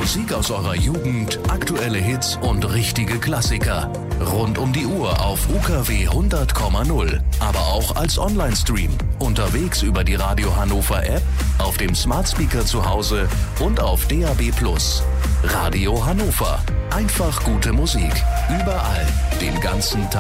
Musik aus eurer Jugend, aktuelle Hits und richtige Klassiker. Rund um die Uhr auf UKW 100,0. Aber auch als Online-Stream. Unterwegs über die Radio Hannover App, auf dem Smart Speaker zu Hause und auf DAB+. Radio Hannover. Einfach gute Musik. Überall. Den ganzen Tag.